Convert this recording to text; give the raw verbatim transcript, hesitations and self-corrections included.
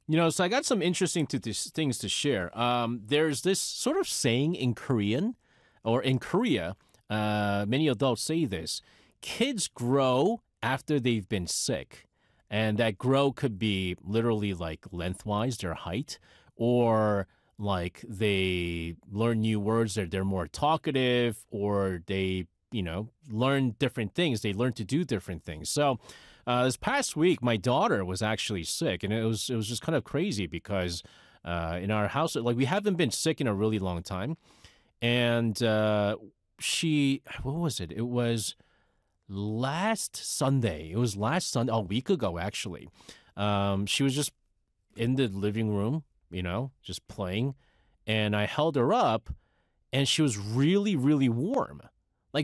You know, so I got some interesting to this, things to share. Um, there's this sort of saying in Korean or in Korea, uh, many adults say this: kids grow after they've been sick. And that grow could be literally like lengthwise, their height, or like they learn new words, they're, they're more talkative, or they, you know, learn different things. They learn to do different things. So uh, this past week, my daughter was actually sick, and it was it was just kind of crazy because uh, in our house, like we haven't been sick in a really long time, and uh, she, what was it? It was last Sunday. It was last Sunday, a week ago, actually. Um, she was just in the living room, you know, just playing. And I held her up, and she was really, really warm.